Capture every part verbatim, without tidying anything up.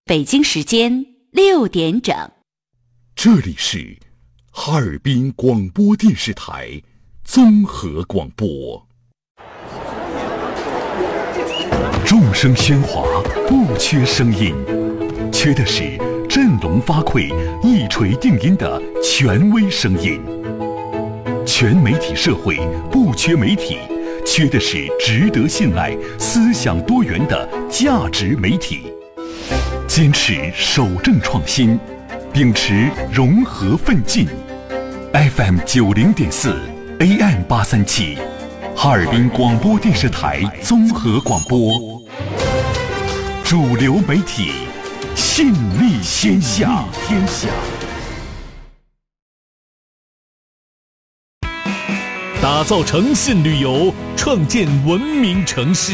北京时间六点整。 这里是哈尔滨广播电视台综合广播。众声喧哗，不缺声音，缺的是振聋发聩、一锤定音的权威声音。全媒体社会不缺媒体，缺的是值得信赖、思想多元的价值媒体。坚持守正创新，秉持融合奋进。F M 九零点四 A M 八三七，哈尔滨广播电视台综合广播，主流媒体，信力天下。天下。 打造诚信旅游，创建文明城市。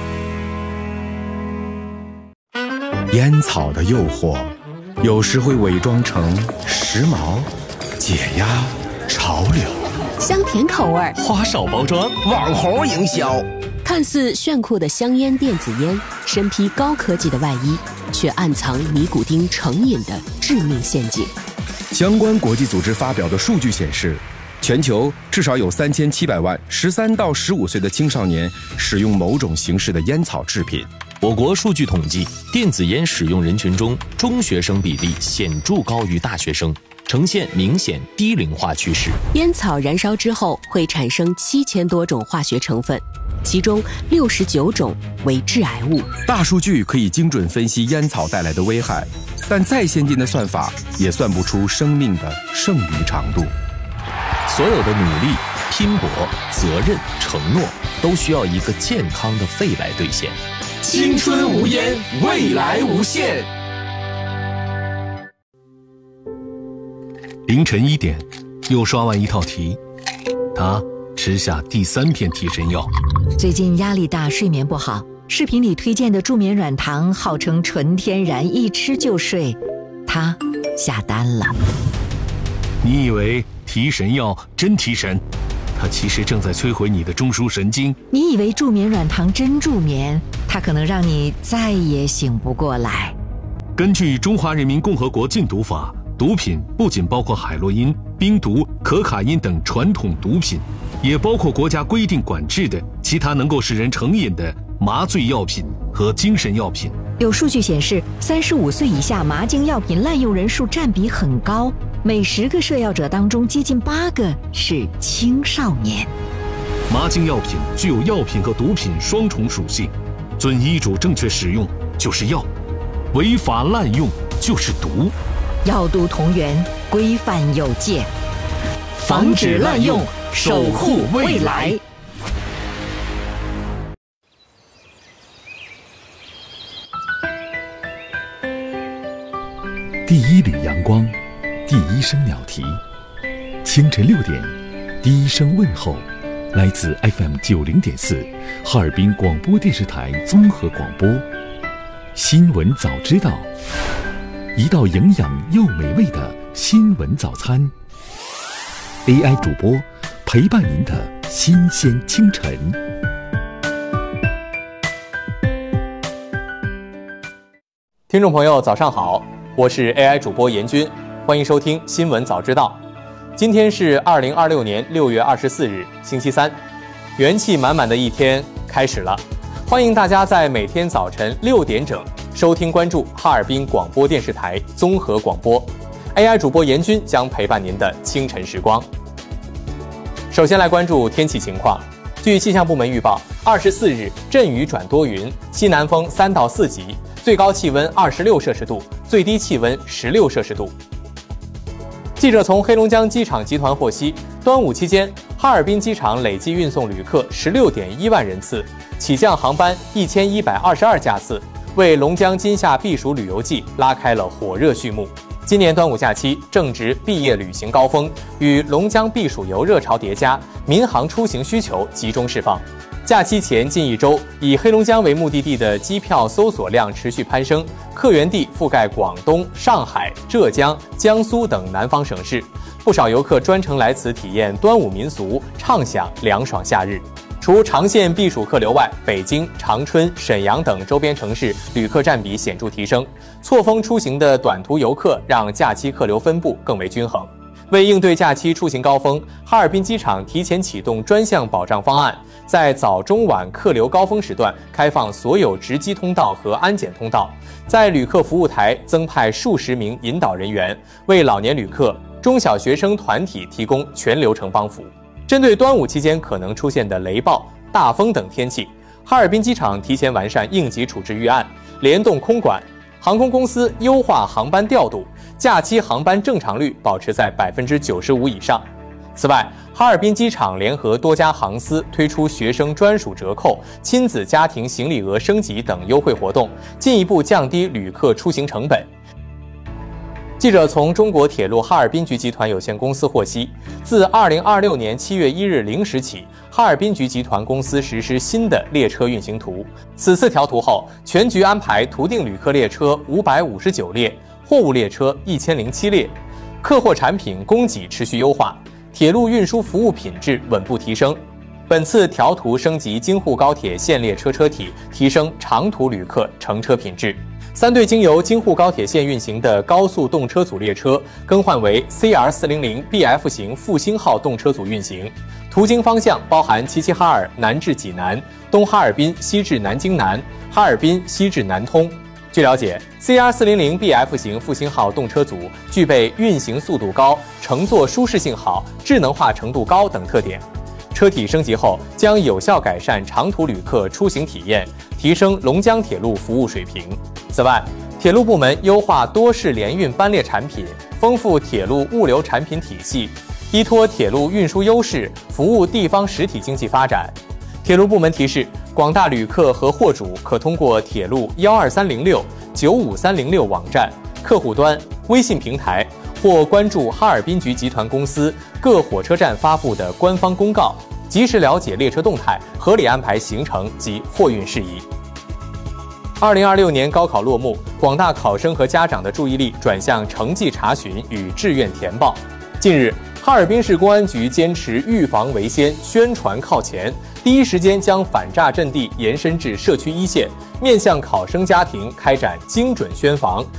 烟草的诱惑，有时会伪装成时髦、解压、潮流， 香甜口味， 花哨包装， 网红营销。 看似炫酷的香烟电子烟，身披高科技的外衣，却暗藏尼古丁成瘾的致命陷阱。 相关国际组织发表的数据显示，全球至少有三千七百万十三到十五岁的青少年使用某种形式的烟草制品。 我国数据统计，电子烟使用人群中，中学生比例显著高于大学生，呈现明显低龄化趋势。 烟草燃烧之后会产生七千多种化学成分，其中六十九种为致癌物。 大数据可以精准分析烟草带来的危害，但再先进的算法也算不出生命的剩余长度。 所有的努力、拼搏、责任、承诺，都需要一个健康的肺来兑现。 青春无烟，未来无限。 凌晨一点，又刷完一套题，他吃下第三片提神药。 最近压力大，睡眠不好，视频里推荐的助眠软糖号称纯天然，一吃就睡，他下单了。 你以为提神药真提神，它其实正在摧毁你的中枢神经。 你以为助眠软糖真助眠，它可能让你再也醒不过来。 根据《中华人民共和国禁毒法》，毒品不仅包括海洛因、冰毒、可卡因等传统毒品，也包括国家规定管制的其他能够使人成瘾的麻醉药品和精神药品。 有数据显示，三十五岁以下麻精药品滥用人数占比很高，每十个摄药者当中，接近八个是青少年。 麻精药品具有药品和毒品双重属性，遵医嘱正确使用就是药，违法滥用就是毒。 药毒同源，规范有界， 防止滥用，守护未来。 第一缕阳光，第一声鸟啼，清晨六点，第一声问候，来自 F M 九零点四哈尔滨广播电视台综合广播。新闻早知道，一道营养又美味的新闻早餐。A I 主播陪伴您的新鲜清晨。 听众朋友，早上好。我是 A I 主播严军，欢迎收听新闻早知道。今天是二零二六年六月二十四日，星期三，元气满满的一天开始了。欢迎大家在每天早晨六点整收听关注哈尔滨广播电视台综合广播。A I 主播严军将陪伴您的清晨时光。首先来关注天气情况。据气象部门预报，二十四日阵雨转多云，西南风三到四级。最高气温二十六摄氏度，最低气温十六摄氏度。记者从黑龙江机场集团获悉，端午期间，哈尔滨机场累计运送旅客十六点一万人次，起降航班一千一百二十二架次，为龙江今夏避暑旅游季拉开了火热序幕。今年端午假期正值毕业旅行高峰，与龙江避暑游热潮叠加，民航出行需求集中释放。假期前近一周，以黑龙江为目的地的机票搜索量持续攀升，客源地覆盖广东、上海、浙江、江苏等南方省市，不少游客专程来此体验端午民俗，畅享凉爽夏日。 除长线避暑客流外，北京、长春、沈阳等周边城市旅客占比显著提升。错峰出行的短途游客让假期客流分布更为均衡。为应对假期出行高峰，哈尔滨机场提前启动专项保障方案，在早中晚客流高峰时段开放所有值机通道和安检通道，在旅客服务台增派数十名引导人员，为老年旅客、中小学生团体提供全流程帮扶。针对端午期间可能出现的雷暴、大风等天气，哈尔滨机场提前完善应急处置预案，联动空管，航空公司优化航班调度，假期航班正常率保持在百分之九十五以上。此外，哈尔滨机场联合多家航司推出学生专属折扣、亲子家庭行李额升级等优惠活动，进一步降低旅客出行成本。记者从中国铁路哈尔滨局集团有限公司获悉，自二零二六年七月一日零时起，哈尔滨局集团公司实施新的列车运行图。此次调图后，全局安排图定旅客列车五百五十九列，货物列车一千零七列，客货产品供给持续优化，铁路运输服务品质稳步提升。本次调图升级京沪高铁线列车车体，提升长途旅客乘车品质。三对经由京沪高铁线运行的高速动车组列车更换为 C R 四零零 B F 型复兴号动车组运行，途经方向包含齐齐哈尔南至济南、东哈尔滨西至南京南、哈尔滨西至南通。据了解 ，C R 四零零 B F 型复兴号动车组具备运行速度高、乘坐舒适性好、智能化程度高等特点。车体升级后，将有效改善长途旅客出行体验，提升龙江铁路服务水平。此外，铁路部门优化多式联运班列产品，丰富铁路物流产品体系，依托铁路运输优势，服务地方实体经济发展。铁路部门提示，广大旅客和货主可通过铁路幺二三零六、九五三零六网站、客户端、微信平台或关注哈尔滨局集团公司各火车站发布的官方公告，及时了解列车动态，合理安排行程及货运事宜。二零二六年高考落幕，广大考生和家长的注意力转向成绩查询与志愿填报。近日，哈尔滨市公安局坚持预防为先、宣传靠前，第一时间将反诈阵地延伸至社区一线，面向考生家庭开展精准宣防，